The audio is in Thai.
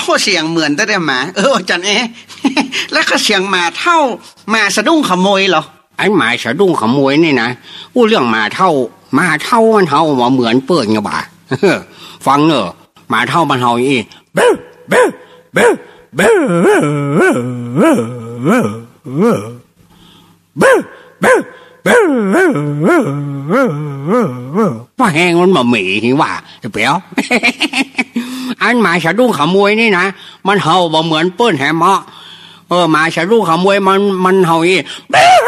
เสียงเหมือนแต่หมาอาจารย์แล้วก็เสียงหมาเท่าหมาสะดุ้งขโมยเหรอไอ้หมาสะดุ้งขโมยนี่นะเรื่องหมาเท่ามันเท่ามาเหมือนเปิดไงบ่าฟังเนอะหมาเท่ามันเท่าอีเบ้เบ้เบ้เบ้เบ้เบ้ว่าแห้งมันมาหมีหิว่าเปล่าอันหมาสะดุ้งขโมยนี่นะมันเห่าบ่เหมือนเปิ้นแหมะหมาสะดุ้งขโมยมันเห่าอี